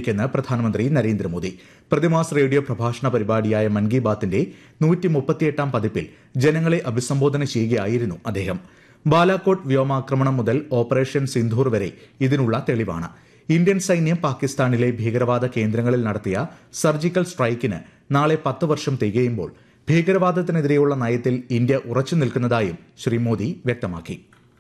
ഇന്ത്യയ്ക്കെന്ന് പ്രധാനമന്ത്രി നരേന്ദ്രമോദി. പ്രതിമാസ റേഡിയോ പ്രഭാഷണ പരിപാടിയായ മൻ കി ബാത്തിന്റെ 138 പതിപ്പിൽ ജനങ്ങളെ അഭിസംബോധന ചെയ്യുകയായിരുന്നു അദ്ദേഹം. ബാലാകോട്ട് വ്യോമാക്രമണം മുതൽ ഓപ്പറേഷൻ സിന്ധൂർ വരെ ഇതിനുള്ള തെളിവാണ്. ഇന്ത്യൻ സൈന്യം പാകിസ്ഥാനിലെ ഭീകരവാദ കേന്ദ്രങ്ങളിൽ നടത്തിയ സർജിക്കൽ സ്ട്രൈക്കിന് നാളെ 10 വർഷം തികയുമ്പോൾ ഭീകരവാദത്തിനെതിരെയുള്ള നയത്തിൽ ഇന്ത്യ ഉറച്ചു നിൽക്കുന്നതായും ശ്രീ മോദി വ്യക്തമാക്കി.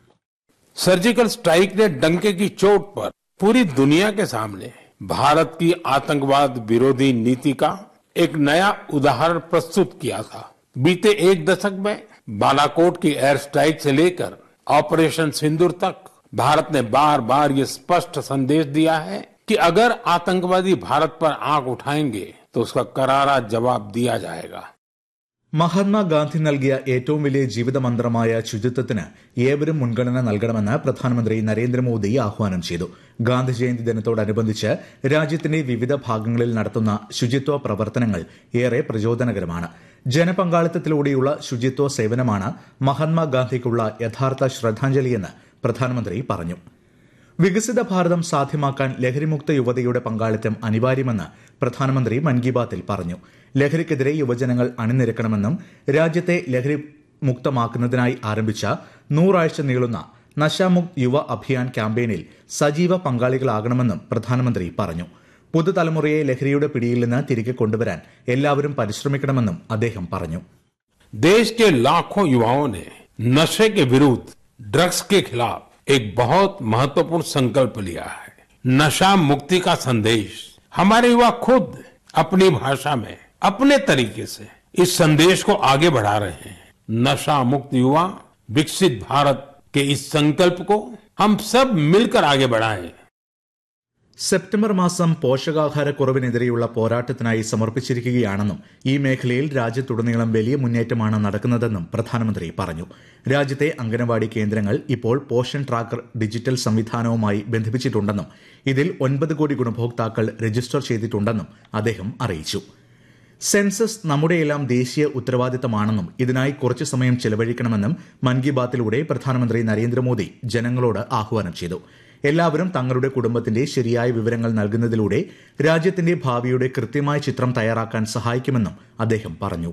सर्जिकल स्ट्राइक ने डंके की चोट पर पूरी दुनिया के सामने भारत की आतंकवाद विरोधी नीति का एक नया उदाहरण प्रस्तुत किया था. बीते एक दशक में बालाकोट की एयर स्ट्राइक से लेकर ऑपरेशन सिंदूर तक भारत ने बार बार ये स्पष्ट संदेश दिया है कि अगर आतंकवादी भारत पर आंख उठाएंगे तो उसका करारा जवाब दिया जाएगा. മഹാത്മാഗാന്ധി നൽകിയ ഏറ്റവും വലിയ ജീവിതമന്ത്രമായ ശുചിത്വത്തിന് ഏവരും മുൻഗണന നൽകണമെന്ന് പ്രധാനമന്ത്രി നരേന്ദ്രമോദി ആഹ്വാനം ചെയ്തു. ഗാന്ധി ജയന്തി ദിനത്തോടനുബന്ധിച്ച് രാജ്യത്തിന്റെ വിവിധ ഭാഗങ്ങളിൽ നടത്തുന്ന ശുചിത്വ പ്രവർത്തനങ്ങൾ ഏറെ പ്രചോദനകരമാണ്. ജനപങ്കാളിത്തത്തിലൂടെയുള്ള ശുചിത്വ സേവനമാണ് മഹാത്മാഗാന്ധിക്കുള്ള യഥാർത്ഥ ശ്രദ്ധാഞ്ജലിയെന്ന് പ്രധാനമന്ത്രി പറഞ്ഞു. വികസിത ഭാരതം സാധ്യമാക്കാൻ ലഹരിമുക്ത യുവതയുടെ പങ്കാളിത്തം അനിവാര്യമെന്ന് പ്രധാനമന്ത്രി മൻ കി ബാത്തിൽ പറഞ്ഞു. ലഹരിക്കെതിരെ യുവജനങ്ങൾ അണിനിരക്കണമെന്നും രാജ്യത്തെ ലഹരി മുക്തമാക്കുന്നതിനായി ആരംഭിച്ച 100 ആഴ്ച നീളുന്ന നശാമുക്ത് യുവ അഭിയാൻ ക്യാമ്പയിനിൽ സജീവ പങ്കാളികളാകണമെന്നും പ്രധാനമന്ത്രി പറഞ്ഞു. പുതുതലമുറയെ ലഹരിയുടെ പിടിയിൽ നിന്ന് തിരികെ കൊണ്ടുവരാൻ എല്ലാവരും പരിശ്രമിക്കണമെന്നും അദ്ദേഹം പറഞ്ഞു. देश के लाखों युवाओं ने नशे के विरुद्ध ड्रग्स के खिलाफ एक बहुत महत्वपूर्ण संकल्प लिया है. नशा मुक्ति का संदेश हमारे युवा खुद अपनी भाषा में अपने तरीके से इस संदेश को आगे बढ़ा रहे हैं. नशा मुक्त युवा विकसित भारत के इस संकल्प को हम सब मिलकर आगे बढ़ाएं. സെപ്റ്റംബർ മാസം പോഷകാഹാരക്കുറവിനെതിരെയുള്ള പോരാട്ടത്തിനായി സമർപ്പിച്ചിരിക്കുകയാണെന്നും ഈ മേഖലയിൽ രാജ്യത്തുടനീളം വലിയ മുന്നേറ്റമാണ് നടക്കുന്നതെന്നും പ്രധാനമന്ത്രി പറഞ്ഞു. രാജ്യത്തെ അംഗനവാടി കേന്ദ്രങ്ങൾ ഇപ്പോൾ പോഷൻ ട്രാക്കർ ഡിജിറ്റൽ സംവിധാനവുമായി ബന്ധിപ്പിച്ചിട്ടുണ്ടെന്നും ഇതിൽ 9 കോടി ഗുണഭോക്താക്കൾ രജിസ്റ്റർ ചെയ്തിട്ടുണ്ടെന്നും അദ്ദേഹം അറിയിച്ചു. സെൻസസ് നമ്മുടെയെല്ലാം ദേശീയ ഉത്തരവാദിത്തമാണെന്നും ഇതിനായി കുറച്ചു സമയം ചെലവഴിക്കണമെന്നും മൻ കി ബാത്തിലൂടെ പ്രധാനമന്ത്രി നരേന്ദ്രമോദി ജനങ്ങളോട് ആഹ്വാനം ചെയ്തു. എല്ലാവരും തങ്ങളുടെ കുടുംബത്തിന്റെ ശരിയായ വിവരങ്ങൾ നൽകുന്നതിലൂടെ രാജ്യത്തിന്റെ ഭാവിയുടെ കൃത്യമായ ചിത്രം തയ്യാറാക്കാൻ സഹായിക്കുമെന്നും അദ്ദേഹം പറഞ്ഞു.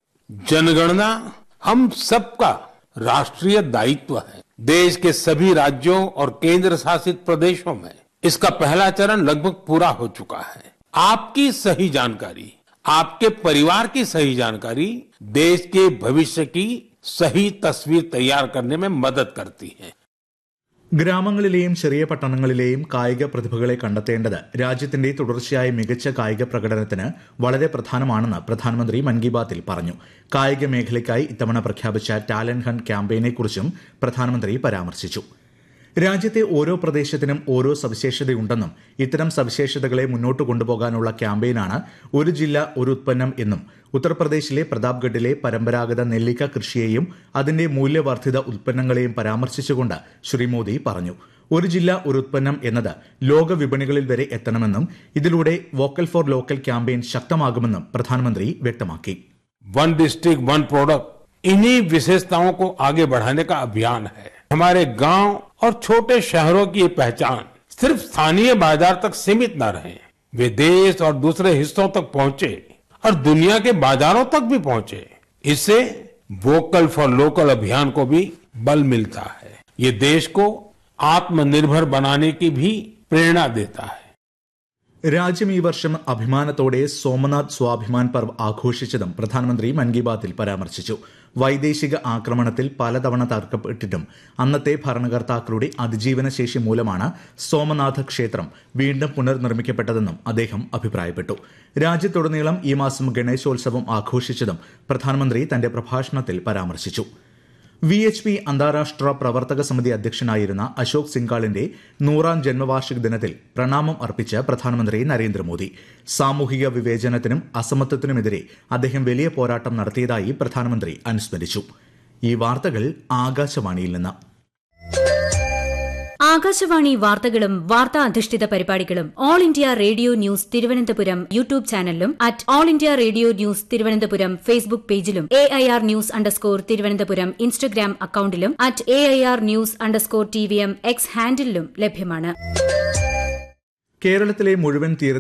जनगणना हम सबका राष्ट्रीय दायित्व है. देश के सभी राज्यों और केंद्र शासित प्रदेशों में इसका पहला चरण लगभग पूरा हो चुका है. आपकी सही जानकारी, आपके परिवार की सही जानकारी देश के भविष्य की सही तस्वीर तैयार करने में मदद करती है. ഗ്രാമങ്ങളിലെയും ചെറിയ പട്ടണങ്ങളിലെയും കായിക പ്രതിഭകളെ കണ്ടെത്തേണ്ടത് രാജ്യത്തിന്റെ തുടർച്ചയായ മികച്ച കായിക പ്രകടനത്തിന് വളരെ പ്രധാനമാണെന്ന് പ്രധാനമന്ത്രി മൻ കി ബാത്തിൽ പറഞ്ഞു. കായിക മേഖലയ്ക്കായി ഇത്തവണ പ്രഖ്യാപിച്ച ടാലന്റ് ഹണ്ട് ക്യാമ്പയിനെക്കുറിച്ചും പ്രധാനമന്ത്രി പരാമർശിച്ചു. രാജ്യത്തെ ഓരോ പ്രദേശത്തിനും ഓരോ സവിശേഷതയുണ്ടെന്നും ഇത്തരം സവിശേഷതകളെ മുന്നോട്ട് കൊണ്ടുപോകാനുള്ള ക്യാമ്പയിനാണ് ഒരു ജില്ല ഒരു ഉത്പന്നം എന്നും ഉത്തർപ്രദേശിലെ പ്രതാപ്ഗഡിലെ പരമ്പരാഗത നെല്ലിക്ക കൃഷിയെയും അതിന്റെ മൂല്യവർദ്ധിത ഉത്പന്നങ്ങളെയും പരാമർശിച്ചുകൊണ്ട് ശ്രീ മോദി പറഞ്ഞു. ഒരു ജില്ല ഒരു ഉത്പന്നം എന്നത് ലോക വിപണികളിൽ വരെ എത്തണമെന്നും ഇതിലൂടെ വോക്കൽ ഫോർ ലോക്കൽ ക്യാമ്പയിൻ ശക്തമാകുമെന്നും പ്രധാനമന്ത്രി വ്യക്തമാക്കി. वन डिस्ट्रिक्ट वन प्रोडक्ट, इन्हीं विशेषताओं को आगे बढ़ाने का अभियान है. हमारे गांव और छोटे शहरों की ये पहचान सिर्फ स्थानीय बाजार तक सीमित न रहे, वे देश और दूसरे हिस्सों तक पहुंचे और दुनिया के बाजारों तक भी पहुंचे. इससे वोकल फॉर लोकल अभियान को भी बल मिलता है. ये देश को आत्मनिर्भर बनाने की भी प्रेरणा देता है. രാജ്യം ഈ വർഷം അഭിമാനത്തോടെ സോമനാഥ് സ്വാഭിമാൻ പർവ് ആഘോഷിച്ചതും പ്രധാനമന്ത്രി മൻ കി ബാത്തിൽ പരാമർശിച്ചു. വൈദേശിക ആക്രമണത്തിൽ പലതവണ തകർക്കപ്പെട്ടിട്ടും അന്നത്തെ ഭരണകർത്താക്കളുടെ അതിജീവനശേഷി മൂലമാണ് സോമനാഥ ക്ഷേത്രം വീണ്ടും പുനർനിർമ്മിക്കപ്പെട്ടതെന്നും അദ്ദേഹം അഭിപ്രായപ്പെട്ടു. രാജ്യത്തുടനീളം ഈ മാസം ഗണേശോത്സവം ആഘോഷിച്ചതും പ്രധാനമന്ത്രി തന്റെ പ്രഭാഷണത്തിൽ പരാമർശിച്ചു. VHP അന്താരാഷ്ട്ര പ്രവർത്തക സമിതി അധ്യക്ഷനായിരുന്ന അശോക് സിംഗാളിന്റെ 100ാം ജന്മവാർഷിക ദിനത്തിൽ പ്രണാമം അർപ്പിച്ച് പ്രധാനമന്ത്രി നരേന്ദ്രമോദി. സാമൂഹിക വിവേചനത്തിനും അസമത്വത്തിനുമെതിരെ അദ്ദേഹം വലിയ പോരാട്ടം നടത്തിയതായി പ്രധാനമന്ത്രി അനുസ്മരിച്ചു. ഈ വാർത്തകൾ ആകാശവാണിയിൽ നിന്ന്. ആകാശവാണി വാർത്തകളും വാർത്താ അധിഷ്ഠിത പരിപാടികളും all India radio news Thiruvananthapuram YouTube ചാനലിലും at all India radio news Thiruvananthapuram Facebook പേജിലും AIR ന്യൂസ് _തിരുവനന്തപുരം ഇൻസ്റ്റഗ്രാം അക്കൌണ്ടിലും at AIR news _TVM X ഹാൻഡിലും ലഭ്യമാണ്. കേരളത്തിലെ മുഴുവൻ